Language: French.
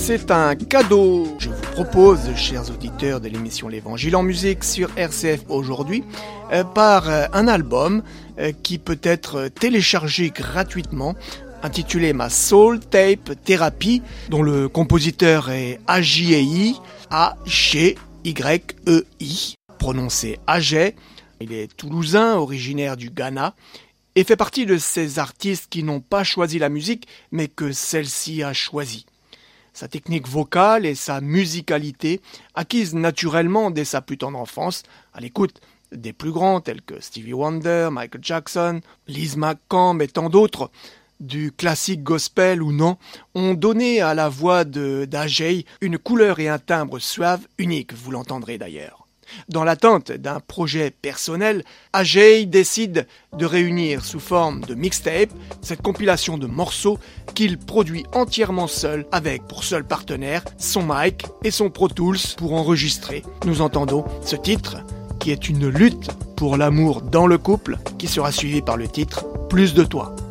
C'est un cadeau. Je vous propose, chers auditeurs de l'émission L'Évangile en musique sur RCF aujourd'hui, par un album qui peut être téléchargé gratuitement, intitulé Ma Soul Tape Therapy, dont le compositeur est Ajay, A-G-Y-E-I, prononcé Ajay. Il est toulousain, originaire du Ghana, et fait partie de ces artistes qui n'ont pas choisi la musique, mais que celle-ci a choisi. Sa technique vocale et sa musicalité, acquises naturellement dès sa plus tendre enfance, à l'écoute des plus grands tels que Stevie Wonder, Michael Jackson, Liz McCamb et tant d'autres, du classique gospel ou non, ont donné à la voix d'Ajay une couleur et un timbre suave unique, vous l'entendrez d'ailleurs. Dans l'attente d'un projet personnel, Ajay décide de réunir sous forme de mixtape cette compilation de morceaux qu'il produit entièrement seul avec pour seul partenaire son mic et son Pro Tools pour enregistrer. Nous entendons ce titre qui est une lutte pour l'amour dans le couple qui sera suivi par le titre Plus de toi.